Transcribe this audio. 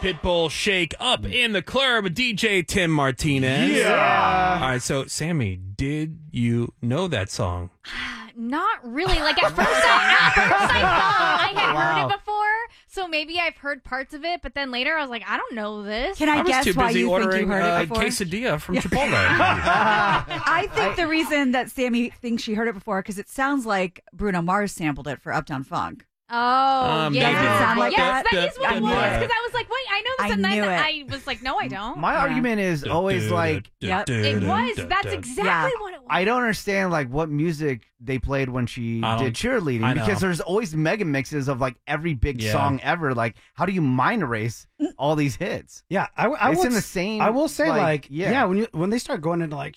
Pitbull, Shake Up in the Club, DJ Tim Martinez. Yeah. All right, so Sammy, did you know that song? Not really. Like at first I thought I had heard it before, so maybe I've heard parts of it. But then later I was like, I don't know this. Can I was guess too why busy you think ordering you heard it before? quesadilla from Chipotle. I think the reason that Sammy thinks she heard it before because it sounds like Bruno Mars sampled it for Uptown Funk. Oh, maybe. yeah. Does it sound like yes, that? that is what it was. Yeah. Because I was like, wait, I know this. I And then knew it. I was like, no, I don't. My argument is always like, Yep. It was. That's exactly what it was. I don't understand like what music they played when she I did cheerleading I know. because there's always mega mixes of like every big song ever. Like, how do you mind erase all these hits? Yeah, It's in the same. I will say, like, when they start going into like